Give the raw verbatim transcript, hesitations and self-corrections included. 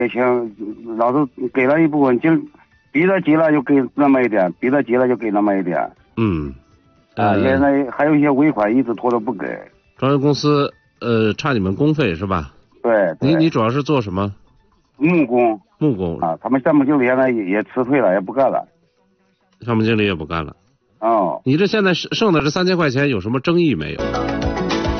也行，老子给了一部分，就逼得急了就给那么一点，逼得急了就给那么一点。 嗯， 啊， 呃， 现在还有一些尾款一直拖着不给。 装修公司呃差你们工费是吧？ 对，对你你主要是做什么？ 木工。 木工啊，他们项目经理现在也也辞退了，也不干了。 项目经理也不干了。 哦， 你这现在剩剩的这三千块钱有什么争议没有？